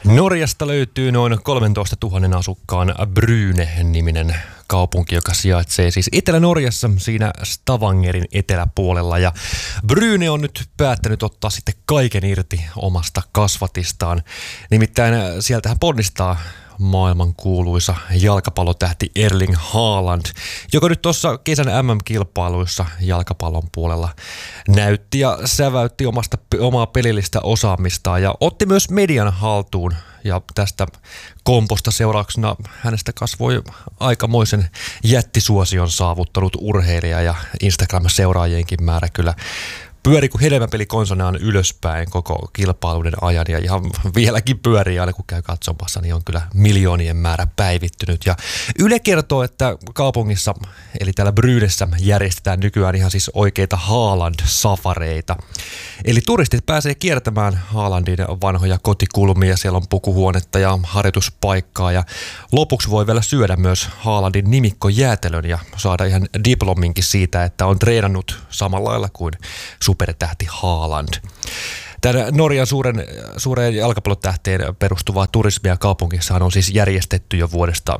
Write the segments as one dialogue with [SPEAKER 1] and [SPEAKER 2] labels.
[SPEAKER 1] Norjasta löytyy noin 13 000 asukkaan Bryne-niminen kaupunki, joka sijaitsee siis Etelä-Norjassa siinä Stavangerin eteläpuolella. Ja Bryne on nyt päättänyt ottaa sitten kaiken irti omasta kasvatistaan. Nimittäin sieltähän ponnistaa maailman kuuluisa jalkapallotähti Erling Haaland, joka nyt tuossa kesän MM-kilpailuissa jalkapallon puolella näytti ja säväytti omaa pelillistä osaamistaan ja otti myös median haltuun. Ja tästä komposta seurauksena hänestä kasvoi aikamoisen jättisuosion saavuttanut urheilija ja Instagram-seuraajienkin määrä kyllä pyöri kuin hedelmäpeli konsonaan ylöspäin koko kilpailuiden ajan ja ihan vieläkin pyörii aina kun käy katsomassa, niin on kyllä miljoonien määrä päivittynyt. Ja Yle kertoo, että kaupungissa eli täällä Brynessä järjestetään nykyään ihan siis oikeita Haaland-safareita. Eli turistit pääsee kiertämään Haalandin vanhoja kotikulmia, siellä on pukuhuonetta ja harjoituspaikkaa ja lopuksi voi vielä syödä myös Haalandin nimikkojäätelön ja saada ihan diplominkin siitä, että on treenannut samalla lailla kuin supertähti Haaland. Tämän Norjan suureen jalkapallotähteen perustuvaa turismia kaupungissa on siis järjestetty jo vuodesta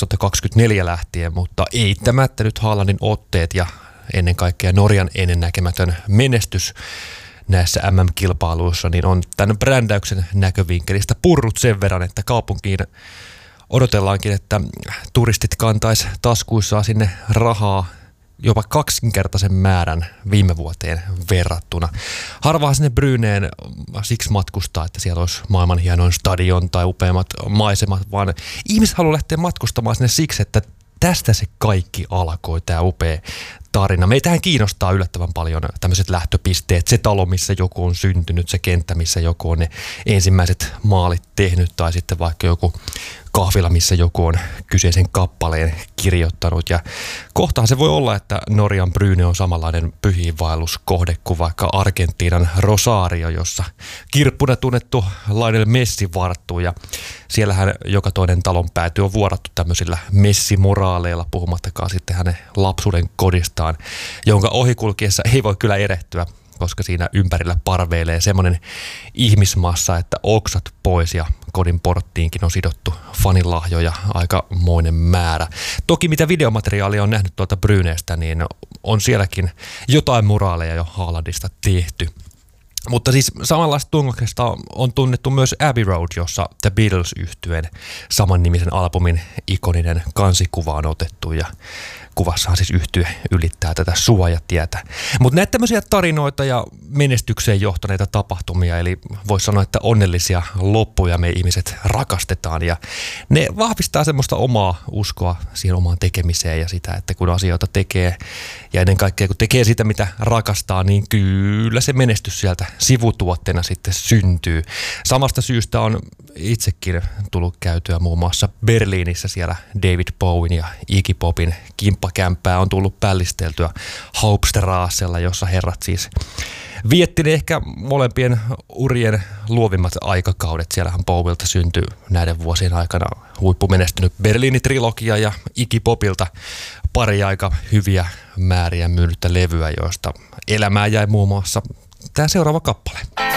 [SPEAKER 1] 2024 lähtien, mutta eittämättä nyt Haalandin otteet ja ennen kaikkea Norjan ennennäkemätön menestys näissä MM-kilpailuissa niin on tämän brändäyksen näkövinkkelistä purrut sen verran, että kaupunkiin odotellaankin, että turistit kantaisi taskuissaan sinne rahaa jopa kaksinkertaisen määrän viime vuoteen verrattuna. Harvahan sinne Bryneen siksi matkustaa, että siellä olisi maailman hienoin stadion tai upeimmat maisemat, vaan ihmiset haluaa lähteä matkustamaan sinne siksi, että tästä se kaikki alkoi, tämä upea tarina. Meitähän kiinnostaa yllättävän paljon tämmöiset lähtöpisteet, se talo, missä joku on syntynyt, se kenttä, missä joku on ne ensimmäiset maalit tehnyt, tai sitten vaikka joku kahvila, missä joku on kyseisen kappaleen kirjoittanut. Ja kohtahan se voi olla, että Norjan Bryne on samanlainen pyhiinvaelluskohde kuin vaikka Argentiinan Rosario, jossa kirppuna tunnettu Lionel Messi varttuu. Ja siellähän joka toinen talon pääty on vuorattu tämmöisillä Messi-moraaleilla, puhumattakaan sitten hänen lapsuuden kodistaan, jonka ohikulkiessa ei voi kyllä erehtyä, koska siinä ympärillä parveilee semmoinen ihmismassa, että oksat pois ja kodin porttiinkin on sidottu fanilahjoja aikamoinen määrä. Toki mitä videomateriaalia on nähnyt tuolta Bryneestä, niin on sielläkin jotain moraaleja jo Haalandista tehty. Mutta siis samanlaista tungoksesta on tunnettu myös Abbey Road, jossa The Beatles-yhtyeen samannimisen albumin ikoninen kansikuva on otettu ja kuvassahan siis yhtye ylittää tätä suojatietä. Mutta näitä tämmöisiä tarinoita ja menestykseen johtaneita tapahtumia, eli voisi sanoa, että onnellisia loppuja me ihmiset rakastetaan ja ne vahvistaa semmoista omaa uskoa siihen omaan tekemiseen ja sitä, että kun asioita tekee ja ennen kaikkea kun tekee sitä, mitä rakastaa, niin kyllä se menestys sieltä sivutuotteena sitten syntyy. Samasta syystä on itsekin tullut käytyä muun muassa Berliinissä siellä David Bowen ja Iggy Popin kimppakämppää on tullut pällisteltyä Hauptstraßella, jossa herrat siis vietti ne ehkä molempien urien luovimmat aikakaudet. Siellähän Bowielta syntyi näiden vuosien aikana huippumenestynyt Berliini-trilogia ja Iggy Popilta pari aika hyviä määriä myynyttä levyä, joista elämään jäi muun muassa tämä seuraava kappale.